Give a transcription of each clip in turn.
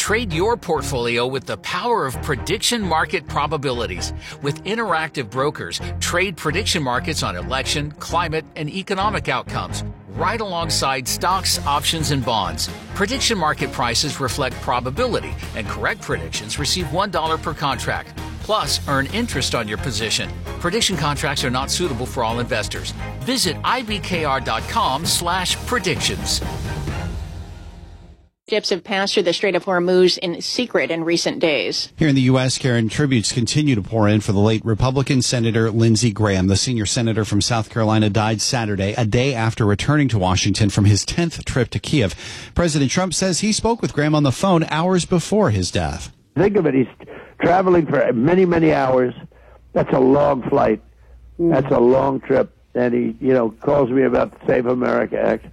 Trade your portfolio with the power of prediction market probabilities. With Interactive Brokers, trade prediction markets on election, climate, and economic outcomes, right alongside stocks, options, and bonds. Prediction market prices reflect probability, and correct predictions receive $1 per contract. Plus, earn interest on your position. Prediction contracts are not suitable for all investors. Visit ibkr.com/predictions. Ships have passed through the Strait of Hormuz in secret in recent days. Here in the U.S., Karen, tributes continue to pour in for the late Republican Senator Lindsey Graham. The senior senator from South Carolina died Saturday, a day after returning to Washington from his 10th trip to Kiev. President Trump says he spoke with Graham on the phone hours before his death. Think of it. He's traveling for many, many hours. That's a long flight. That's a long trip. And he, calls me about the Save America Act.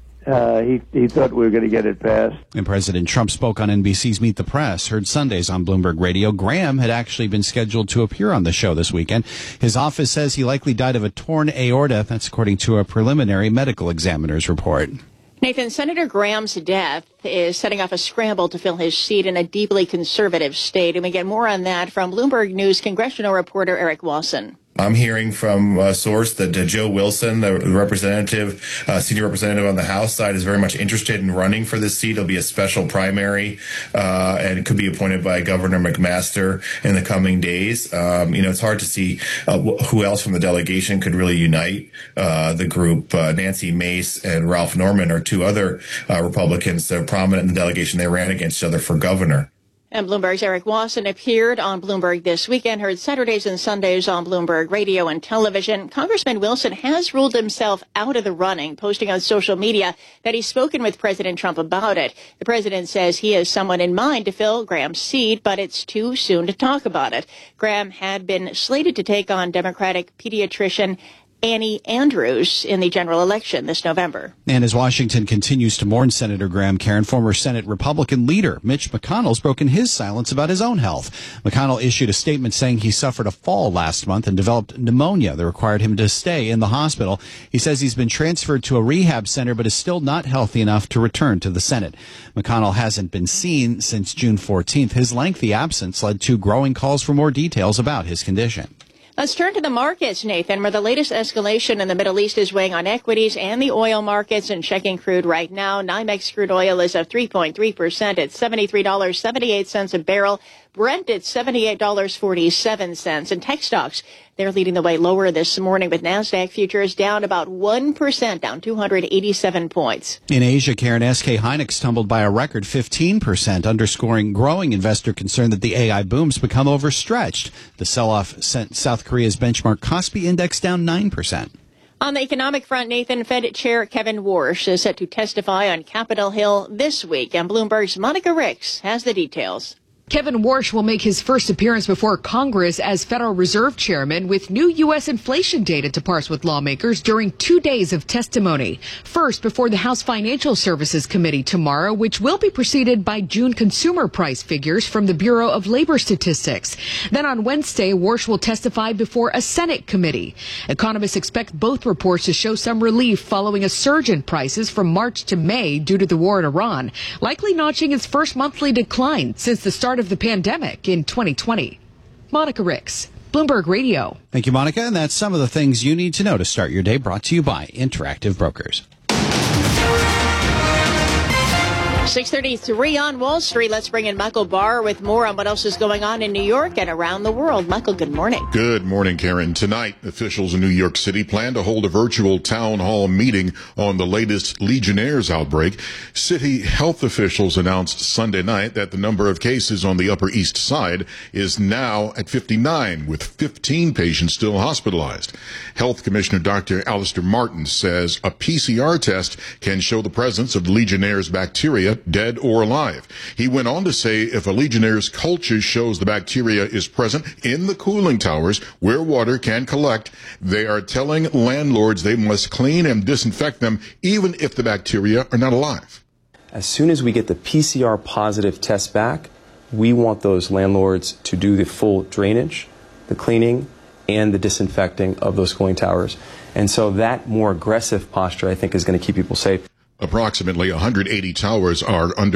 He thought we were going to get it passed. And President Trump spoke on NBC's Meet the Press, heard Sundays on Bloomberg Radio. Graham had actually been scheduled to appear on the show this weekend. His office says he likely died of a torn aorta. That's according to a preliminary medical examiner's report. Nathan, Senator Graham's death is setting off a scramble to fill his seat in a deeply conservative state. And we get more on that from Bloomberg News congressional reporter Eric Walson. I'm hearing from a source that Joe Wilson, the representative, senior representative on the House side, is very much interested in running for this seat. It'll be a special primary, and it could be appointed by Governor McMaster in the coming days. It's hard to see who else from the delegation could really unite the group. Nancy Mace and Ralph Norman are two other Republicans that are prominent in the delegation. They ran against each other for governor. And Bloomberg's Eric Wasson appeared on Bloomberg this weekend, heard Saturdays and Sundays on Bloomberg Radio and television. Congressman Wilson has ruled himself out of the running, posting on social media that he's spoken with President Trump about it. The president says he has someone in mind to fill Graham's seat, but it's too soon to talk about it. Graham had been slated to take on Democratic pediatrician Annie Andrews in the general election this November. And as Washington continues to mourn Senator Graham, Karen, former Senate Republican leader Mitch McConnell's broken his silence about his own health. McConnell issued a statement saying he suffered a fall last month and developed pneumonia that required him to stay in the hospital. He says he's been transferred to a rehab center but is still not healthy enough to return to the Senate. McConnell hasn't been seen since June 14th. His lengthy absence led to growing calls for more details about his condition. Let's turn to the markets, Nathan, where the latest escalation in the Middle East is weighing on equities and the oil markets. And checking crude right now, NYMEX crude oil is up 3.3% at $73.78 a barrel. Brent at $78.47. And tech stocks, they're leading the way lower this morning with NASDAQ futures down about 1%, down 287 points. In Asia, Karen, SK Hynix tumbled by a record 15%, underscoring growing investor concern that the AI boom's become overstretched. The sell-off sent South Korea's benchmark Kospi index down 9%. On the economic front, Nathan, Fed Chair Kevin Warsh is set to testify on Capitol Hill this week, and Bloomberg's Monica Ricks has the details. Kevin Warsh will make his first appearance before Congress as Federal Reserve Chairman with new U.S. inflation data to parse with lawmakers during 2 days of testimony. First, before the House Financial Services Committee tomorrow, which will be preceded by June consumer price figures from the Bureau of Labor Statistics. Then on Wednesday, Warsh will testify before a Senate committee. Economists expect both reports to show some relief following a surge in prices from March to May due to the war in Iran, likely notching its first monthly decline since the start of the pandemic in 2020. Monica Ricks, Bloomberg Radio. Thank you, Monica. And that's some of the things you need to know to start your day, brought to you by Interactive Brokers. 6:33 on Wall Street. Let's bring in Michael Barr with more on what else is going on in New York and around the world. Michael, good morning. Good morning, Karen. Tonight, officials in New York City plan to hold a virtual town hall meeting on the latest Legionnaires outbreak. City health officials announced Sunday night that the number of cases on the Upper East Side is now at 59, with 15 patients still hospitalized. Health Commissioner Dr. Alistair Martin says a PCR test can show the presence of the Legionnaires bacteria, dead or alive. He went on to say if a Legionnaire's culture shows the bacteria is present in the cooling towers where water can collect, they are telling landlords they must clean and disinfect them even if the bacteria are not alive. As soon as we get the PCR positive test back, we want those landlords to do the full drainage, the cleaning, and the disinfecting of those cooling towers. And so that more aggressive posture, I think, is going to keep people safe. Approximately 180 towers are under